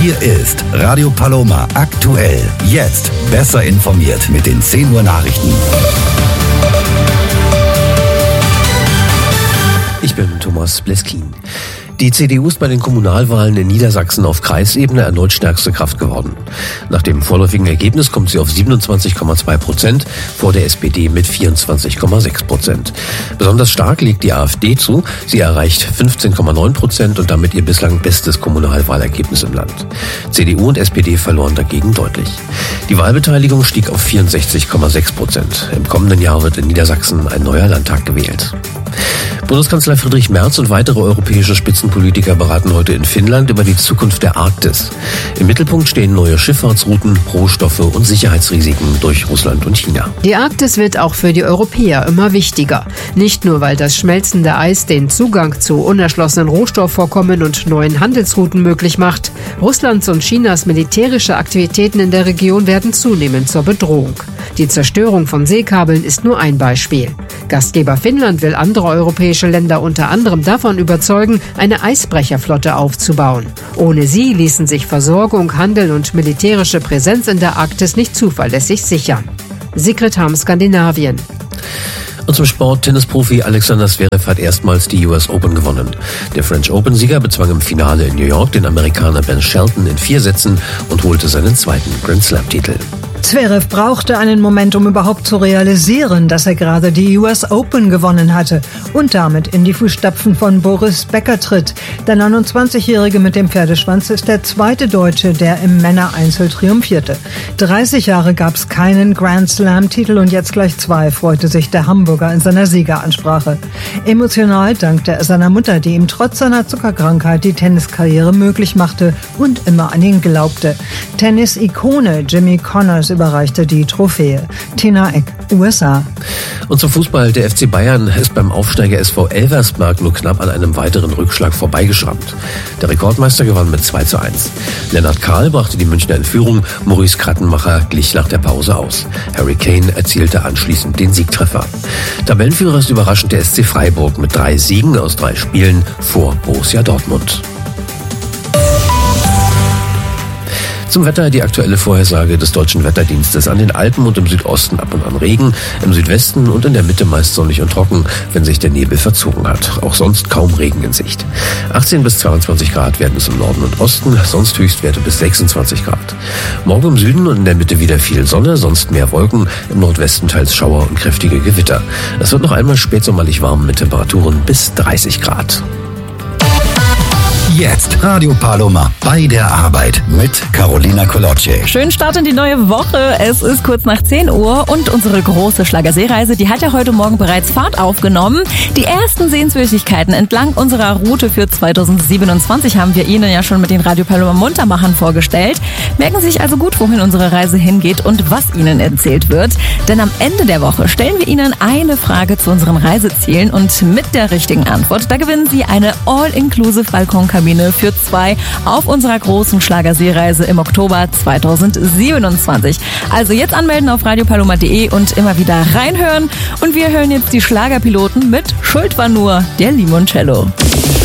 Hier ist Radio Paloma aktuell. Jetzt besser informiert mit den 10 Uhr Nachrichten. Ich bin Thomas Bleskin. Die CDU ist bei den Kommunalwahlen in Niedersachsen auf Kreisebene erneut stärkste Kraft geworden. Nach dem vorläufigen Ergebnis kommt sie auf 27,2%, vor der SPD mit 24,6%. Besonders stark liegt die AfD zu. Sie erreicht 15,9% und damit ihr bislang bestes Kommunalwahlergebnis im Land. CDU und SPD verloren dagegen deutlich. Die Wahlbeteiligung stieg auf 64,6%. Im kommenden Jahr wird in Niedersachsen ein neuer Landtag gewählt. Bundeskanzler Friedrich Merz und weitere europäische Spitzenpolitiker beraten heute in Finnland über die Zukunft der Arktis. Im Mittelpunkt stehen neue Schifffahrtsrouten, Rohstoffe und Sicherheitsrisiken durch Russland und China. Die Arktis wird auch für die Europäer immer wichtiger. Nicht nur, weil das schmelzende Eis den Zugang zu unerschlossenen Rohstoffvorkommen und neuen Handelsrouten möglich macht. Russlands und Chinas militärische Aktivitäten in der Region werden zunehmend zur Bedrohung. Die Zerstörung von Seekabeln ist nur ein Beispiel. Gastgeber Finnland will andere europäische Länder unter anderem davon überzeugen, eine Eisbrecherflotte aufzubauen. Ohne sie ließen sich Versorgung, Handel und militärische Präsenz in der Arktis nicht zuverlässig sichern. Sigrid Harm, Skandinavien. Und zum Sport: Tennisprofi Alexander Zverev hat erstmals die US Open gewonnen. Der French Open-Sieger bezwang im Finale in New York den Amerikaner Ben Shelton in 4 Sätzen und holte seinen zweiten Grand Slam-Titel. Zverev brauchte einen Moment, um überhaupt zu realisieren, dass er gerade die US Open gewonnen hatte und damit in die Fußstapfen von Boris Becker tritt. Der 29-Jährige mit dem Pferdeschwanz ist der zweite Deutsche, der im Männereinzel triumphierte. 30 Jahre gab es keinen Grand Slam-Titel und jetzt gleich 2, freute sich der Hamburger in seiner Siegeransprache. Emotional dankte er seiner Mutter, die ihm trotz seiner Zuckerkrankheit die Tenniskarriere möglich machte und immer an ihn glaubte. Tennis-Ikone Jimmy Connors überreichte die Trophäe. Tina Eck, USA. Und zum Fußball: Der FC Bayern ist beim Aufsteiger SV Elversberg nur knapp an einem weiteren Rückschlag vorbeigeschrammt. Der Rekordmeister gewann mit 2:1. Lennart Kahl brachte die Münchner in Führung, Maurice Krattenmacher glich nach der Pause aus. Harry Kane erzielte anschließend den Siegtreffer. Tabellenführer ist überraschend der SC Freiburg mit 3 Siegen aus 3 Spielen vor Borussia Dortmund. Zum Wetter die aktuelle Vorhersage des Deutschen Wetterdienstes: An den Alpen und im Südosten ab und an Regen, im Südwesten und in der Mitte meist sonnig und trocken, wenn sich der Nebel verzogen hat. Auch sonst kaum Regen in Sicht. 18 bis 22 Grad werden es im Norden und Osten, sonst Höchstwerte bis 26 Grad. Morgen im Süden und in der Mitte wieder viel Sonne, sonst mehr Wolken, im Nordwesten teils Schauer und kräftige Gewitter. Es wird noch einmal spätsommerlich warm mit Temperaturen bis 30 Grad. Jetzt Radio Paloma bei der Arbeit mit Carolina Kolocci. Schönen Start in die neue Woche. Es ist kurz nach 10 Uhr und unsere große Schlagerseereise, die hat ja heute Morgen bereits Fahrt aufgenommen. Die ersten Sehenswürdigkeiten entlang unserer Route für 2027 haben wir Ihnen ja schon mit den Radio Paloma Muntermachern vorgestellt. Merken Sie sich also gut, wohin unsere Reise hingeht und was Ihnen erzählt wird. Denn am Ende der Woche stellen wir Ihnen eine Frage zu unseren Reisezielen und mit der richtigen Antwort, da gewinnen Sie eine All-Inclusive Balkonkabine für 2 auf unserer großen Schlagerseereise im Oktober 2027. Also jetzt anmelden auf radiopaloma.de und immer wieder reinhören. Und wir hören jetzt die Schlagerpiloten mit Schuld war nur der Limoncello.